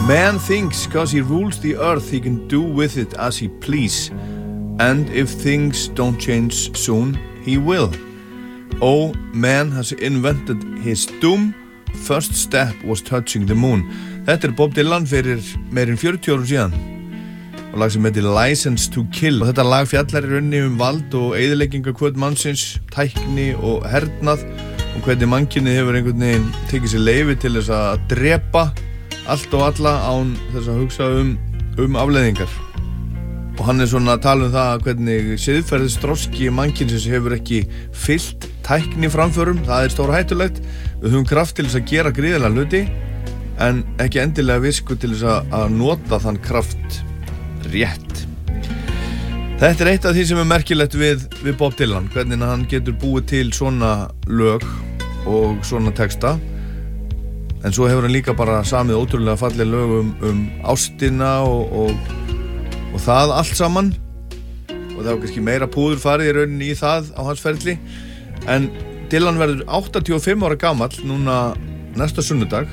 Man thinks 'cause he rules the earth he can do with it as he please, and if things don't change soon he will. Oh, man has invented his doom, first step was touching the moon. Þetta Bob Dylan fyrir meirinn 40 árum síðan og lag sem heitir License to Kill, og þetta lag fjallar í rauninni vald og eyðileggingarhvöt mannsins, tækni og hernað og hvernig mannkynið hefur einhvern veginn tekið sér leyfi til þess að drepa allt og alla án þess að hugsa afleiðingar. Og hann svona að tala það hvernig siðferðisþroski mannkynsins hefur ekki fylgt tækni framförum, það stóra hættulegt. Við höfum kraft til þess að gera gríðarlega hluti en ekki endilega visku til þess að nota þann kraft rétt. Þetta eitt af því sem merkilegt við Bob Dylan, hvernig hann getur búið til svona lög og svona texta. En svo hefur hann líka bara samið ótrúlega falleg lög ástina og það allt saman. Og það var kannski meira púður farið í rauninni í það á hans ferli. En Dylan verður 85 ára gamall núna næsta sunnudag,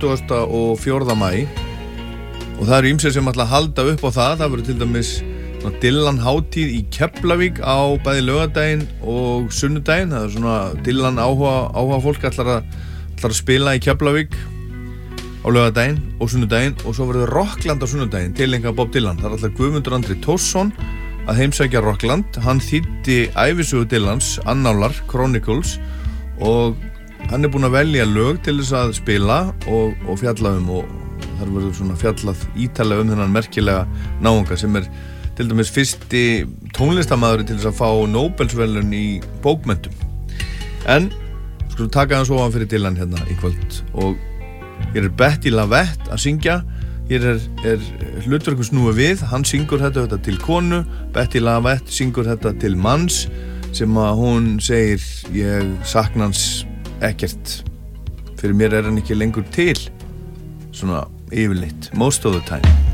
24. maí. Og það ýmsir sem ætla að halda upp á það. Það verður til dæmis Dylan hátíð í Keflavík á bæði laugardaginn og sunnudaginn. Það svona Dylan áhuga fólk ætlar að spila í Keflavík á laugardaginn og sunnudaginn, og svo verður Rockland á sunnudaginn tileinka Bob Dylan. Það alltaf Guðmundur Andri Tórsson að heimsækja Rockland. Hann þýddi ævisögu Dylans, Annálar, Chronicles, og hann búinn að velja lög til þess að spila og fjalla og þar verður svona fjallað ítarlega þennan merkilega náunga sem til dæmis fyrsti tónlistarmaður til þess að fá Nóbelsverðlaun í bókmenntum. En skulum taka hans ofan fyrir Dylan hérna í kvöld, og hér Betty Lavette að syngja. Hér hlutverkum snúið við, hann syngur þetta til konu, Betty Lavette syngur þetta til manns sem að hún segir ég sakna hans ekkert, fyrir mér hann ekki lengur til, svona yfirleitt, most of the time.